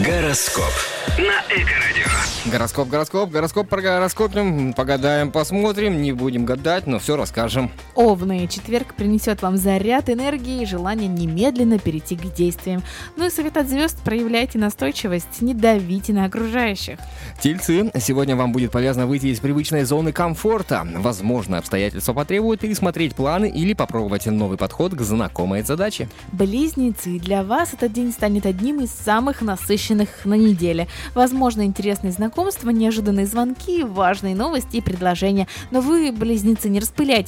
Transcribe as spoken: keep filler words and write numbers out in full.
Гороскоп на Эко-радио. Гороскоп, гороскоп, гороскоп прогороскопим, погадаем, посмотрим, не будем гадать, но все расскажем. Овны. Четверг принесет вам заряд энергии и желание немедленно перейти к действиям. Ну и совет от звезд: проявляйте настойчивость, не давите на окружающих. Тельцы. Сегодня вам будет полезно выйти из привычной зоны комфорта. Возможно, обстоятельства потребуют пересмотреть планы или попробовать новый подход к знакомой задаче. Близнецы. Для вас этот день станет одним из самых насыщенных на неделе. Возможно, интересные знакомства, неожиданные звонки, важные новости и предложения. Но вы, близнецы, не распыляйтесь